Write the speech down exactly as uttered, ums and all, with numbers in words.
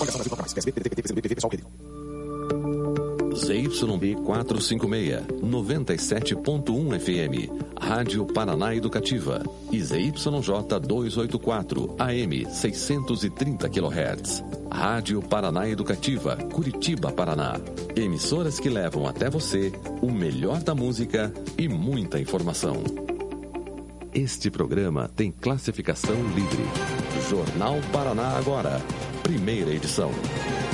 Z Y B quatrocentos e cinquenta e seis, noventa e sete ponto um F M, Rádio Paraná Educativa, e Z Y J duzentos e oitenta e quatro, A M seiscentos e trinta quilohertz, Rádio Paraná Educativa, Curitiba, Paraná. Emissoras que levam até você o melhor da música e muita informação. Este programa tem classificação livre. Jornal Paraná Agora, primeira edição.